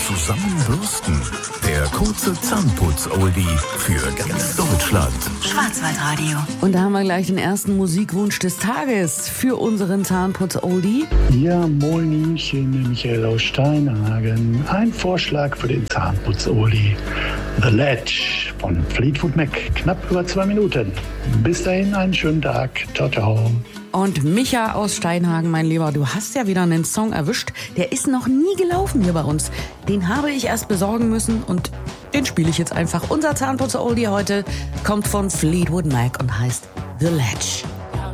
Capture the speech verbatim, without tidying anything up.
Zusammenbürsten. Der kurze Zahnputz-Oldie für ganz Deutschland. Schwarzwaldradio. Und da haben wir gleich den ersten Musikwunsch des Tages für unseren Zahnputz-Oldie. Ja, moinchen, Michael aus Steinhagen. Ein Vorschlag für den Zahnputz-Oldie. The Ledge von Fleetwood Mac. Knapp über zwei Minuten. Bis dahin einen schönen Tag. Ciao, ciao. Und Micha aus Steinhagen, mein Lieber, du hast ja wieder einen Song erwischt. Der ist noch nie gelaufen hier bei uns. Den habe ich erst besorgen müssen und den spiele ich jetzt einfach. Unser Zahnputzer-Oldie heute kommt von Fleetwood Mac und heißt The Ledge.